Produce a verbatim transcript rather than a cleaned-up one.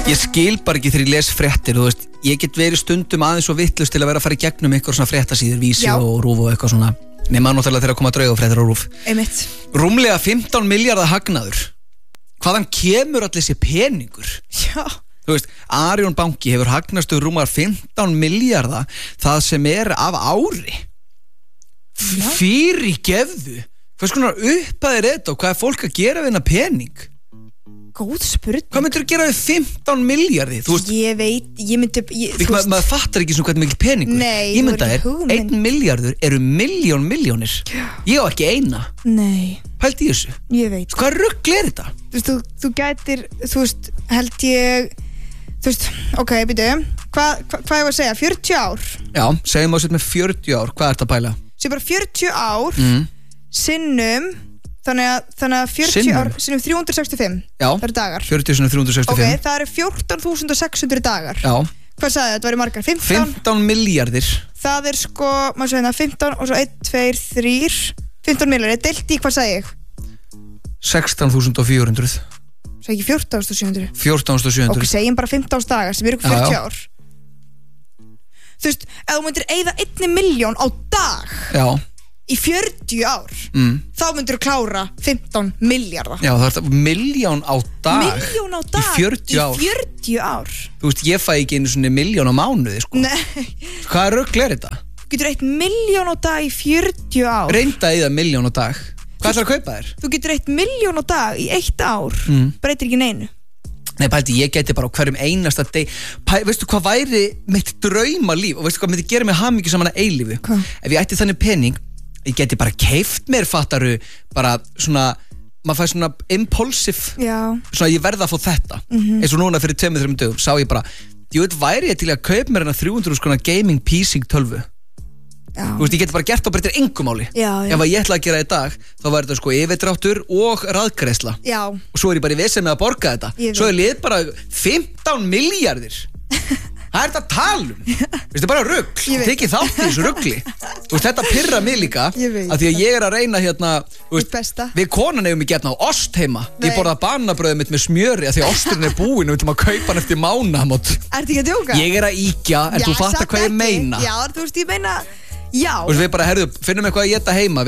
Ég skil bara ekki þegar ég les fréttir, þú veist, ég get verið stundum aðeins svo vitlaus til að vera að fara í gegnum eitthvað svona fréttasíður, Vísi Já. og Rúf og eitthvað svona. Nema náttúrulega þegar að koma draugafréttir á Rúf. Einmitt. Rúmlega fimmtán milljarða hagnaður. Hvaðan kemur allir þessi peningur? Já. Þú veist, Arion banki hefur hagnast um rúmar fimmtán milljarða það sem er af ári. Fyrirgefðu. Hvers konar upphæð er þetta og hvað er fólk að gera við hennar pening? Góð spurning. Hvað myndir þú gera við fimmtán milljarði? Þú veist, Ég veit, ég myndi ég, Við, ma maður fattar ekki svona hvernig mikil peningur. Nei, Ég þú mynda er er, hugmynd. einn milljarður eru miljón miljónir. Ég á ekki eina. Nei, Pældi í þessu. ég veit. Hvað rugl er þetta? Þú veist, þú, þú gætir, þú veist, held ég Þú veist, ok, byrju Hvað hva, hva ég var að segja, fjörutíu ár Já, segjum á sér með fjörutíu ár. Hvað er þetta að pæla? Sér bara fjörutíu ár Mm. Sinnum Þannig að, þannig að fjörutíu Sinnum? ár Sinnum þrjú hundruð sextíu og fimm Já, Það eru dagar fjörutíu sinni þrjú hundruð sextíu og Ok, fimm. það eru fjórtán þúsund sex hundruð dagar Já, Hvað sagði þetta, væri margar? fimmtán fimmtán milljarðir. Það er sko, maður segja það, fimmtán og svo einn, tveir, þrír fimmtán millar, deilt í, hvað sagði ég? sextán þúsund fjögur hundruð. Svo ekki fjórtán þúsund sjö hundruð fjórtán þúsund sjö Ok, hundruð. segjum bara fimmtán dagar sem eru Já, fjörutíu já. ár Þú veist, ef þú myndir eyða einni milljón á dag Já, í fjörutíu ár mm. þá myndir þú klára fimmtán milljarða Já, það er þetta miljón á dag. Milljón á dag Í fjörutíu ár. í fjörutíu ár Þú veist, ég fæ ekki einu svona miljón á mánuði, sko. Nei, Hvað rugl er þetta? getur eitt milljón á dag í fjörutíu ár Reynda í það miljón á dag. Hvað ætlar að kaupa þér? Þú getur eitt milljón á dag í eitt ár Mm. breytir ekki neinu Nei, pældi, ég geti bara á hverjum einasta deg. Pæ, veistu hvað væri mitt drauma líf og veistu hvað myndi gera mig hamingju saman að eilífu? Hvað? Ef ég ætti þannig pening, ég geti bara keypt mér, fattaru, bara svona, maður fær svona impulsive, Já, svona ég verða að fá þetta. Mhm. Eins og núna fyrir tveimur, þreimur dögum sá ég bara, ég veit, væri ég til að kaupa mér hennar þrjú hundruð skona gaming P C tölvu. já, Þú veist, ég geti bara gert á breytir engu máli. já, já. Ef að ég ætla að gera í dag, þá væri þetta sko yfirdráttur og raðgreiðsla. já. Og svo er ég bara í vesen með að borga þetta. Ég Svo veit. er lið bara fimmtán milljarðir. Það er þetta að tala um. Veistu, bara rugl. Ég veit. Tekið þátt í þessu rugli. Þú veist, þetta pirra mig líka. Ég veit. Af því að ég er að reyna hérna, þú Þitt besta. við konan eigum ekki hérna á ost heima. Nei. Ég borða bananabrauðið mitt með smjöri af því að osturinn er búinn og við ætlum að kaupa hann eftir mánaðamót. Ertu ekki að djóka? Ég er að íkja, en Já, þú fattar samt hvað ég ekki. meina. Já, þú veist, ég meina Já, Þú veist, við bara, herðu, finnum eitthvað að geta heima.